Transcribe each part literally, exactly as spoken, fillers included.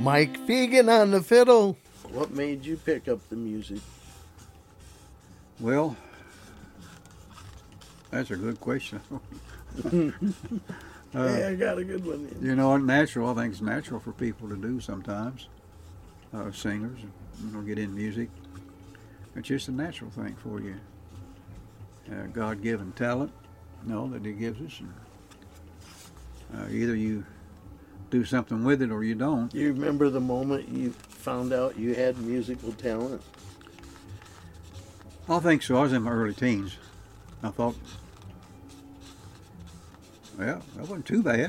Mike Fegan on the fiddle. What made you pick up the music? Well, that's a good question. uh, hey, I got a good one. You know, natural. I think it's natural for people to do sometimes. Uh, singers, you know, get in music. It's just a natural thing for you. Uh, God-given talent, you know, that He gives us. And, uh, either you do something with it or you don't. You remember the moment you found out you had musical talent? I think so. I was in my early teens. I thought, well, that wasn't too bad.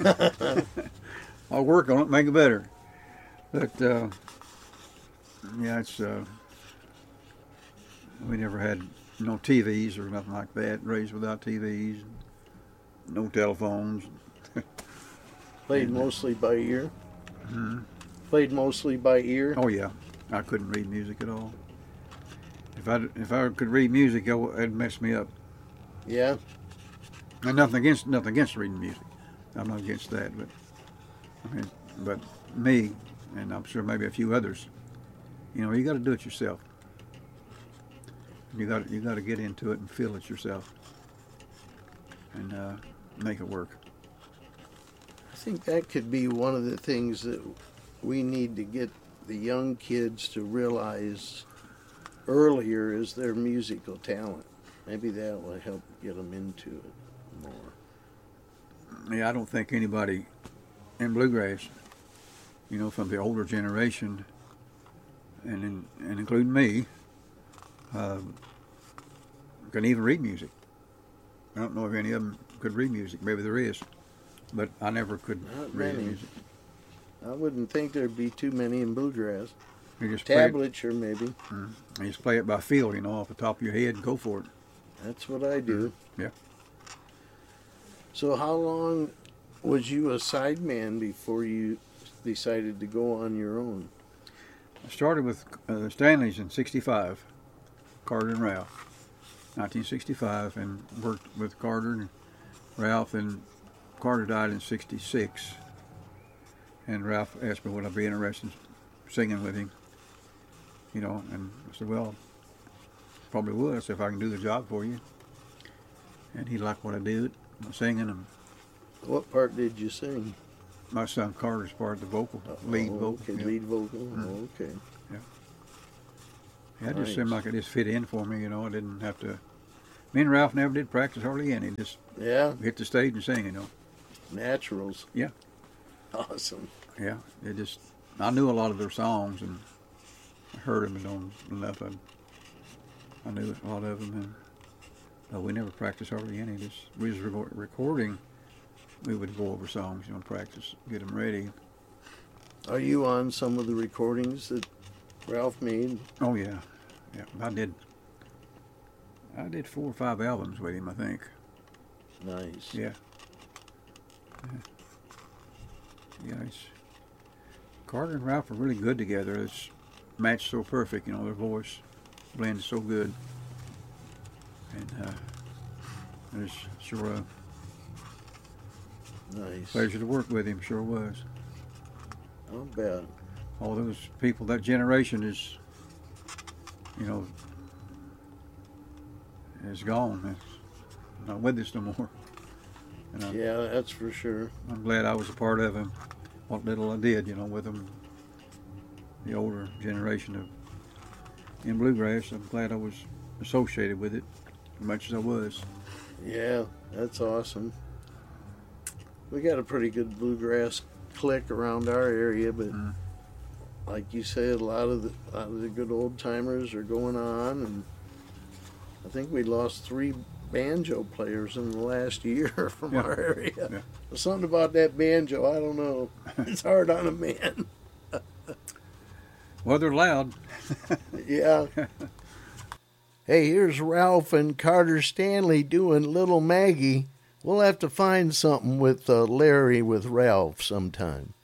I'll work on it, make it better. But, uh, yeah, it's, uh, we never had no T Vs or nothing like that, raised without T Vs, no telephones. Played mostly by ear? Mm-hmm. Played mostly by ear? Oh, yeah. I couldn't read music at all. If I, if I could read music, it'd mess me up. Yeah? And nothing against nothing against reading music. I'm not against that, but I mean, but me, and I'm sure maybe a few others, you know, you got to do it yourself. You got you got to get into it and feel it yourself, and uh, make it work. I think that could be one of the things that we need to get the young kids to realize earlier is their musical talent. Maybe that will help get them into it more. Yeah, I don't think anybody in bluegrass, you know, from the older generation, and in, and including me, uh, can even read music. I don't know if any of them could read music. Maybe there is, but I never could Not read many. music. I wouldn't think there'd be too many in bluegrass. You just play it, Tablature, maybe. mm, you just play it by feel, you know, off the top of your head and go for it. That's what I do. Yeah. So how long was you a sideman before you decided to go on your own? I started with uh, the Stanleys in sixty-five, Carter and Ralph, nineteen sixty-five, and worked with Carter and Ralph, and Carter died in sixty-six, and Ralph asked me would I be interested in singing with him, you know, and I said, well, probably would. I said, if I can do the job for you. And he liked what I did, my singing, and What part did you sing? my son Carter's part, the vocal, Oh, lead vocal. Okay, yeah. lead vocal. Mm. Oh, okay. Yeah, it just Nice. seemed like it just fit in for me, you know. I didn't have to. Me and Ralph never did practice hardly any. Just Yeah, hit the stage and sing, you know. naturals. Yeah. Awesome. Yeah, it just. I knew a lot of their songs and I heard them and on enough. I, I knew a lot of them, and uh, we never practiced hardly any. Just we was re- recording. We would go over songs, you know, practice, get them ready. Are you on some of the recordings that Ralph made? Oh yeah, yeah. I did. I did four or five albums with him, I think. Nice. Yeah. Yeah. Yeah. It's, Carter and Ralph are really good together. It's matched so perfect, you know. Their voice blends so good, and uh, it's sure a Nice. pleasure to work with him. Sure was. I'll bet. All those people, that generation is, you know, is gone. It's not with us no more. And I, Yeah, that's for sure. I'm glad I was a part of him. What little I did, you know, with them, the older generation of in bluegrass. I'm glad I was associated with it as much as I was. Yeah, that's awesome. We got a pretty good bluegrass clique around our area, but Mm. like you said, a lot of the a lot of the good old timers are going on, and I think we lost three banjo players in the last year from Yeah. our area. Yeah. There's something about that banjo, I don't know. It's hard on a man. Well, they're loud. Yeah. Hey, here's Ralph and Carter Stanley doing Little Maggie. We'll have to find something with uh, Larry with Ralph sometime.